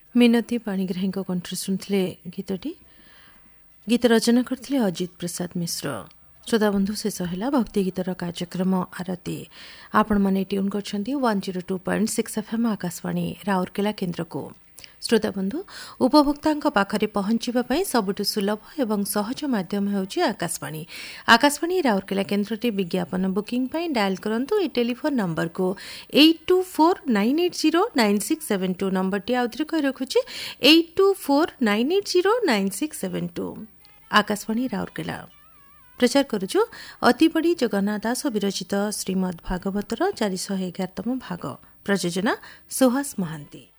मिनती पाणिग्राही कंठ शुणुले गीत रचना करथिले अजित प्रसाद मिश्र। श्रोता बंधु शेष है भक्ति गीतर कार्यक्रम आरती आपण माने ट्यून करछंती 102.6 एफएम आकाशवाणी राउरकेला केन्द्र को। श्रोता बंधु उपभोक्ता पाखरे पहुंचीबा पई सबुठु सुलभ एवं सहज माध्यम हेउची आकाशवाणी। आकाशवाणी राउरकेला केन्द्रटी विज्ञापन बुकिंग पई डायल करंतु ए टेलीफोन नंबर को 8249809672 नंबर टी आउथरे कहि रखुची 8249809672। आकाशवाणी राउरकेला प्रचार करुछु अति बड़ी जगन्नाथ दास विरचित श्रीमद् भागवतर 411तम भाग। प्रयोजना सुहास महांती।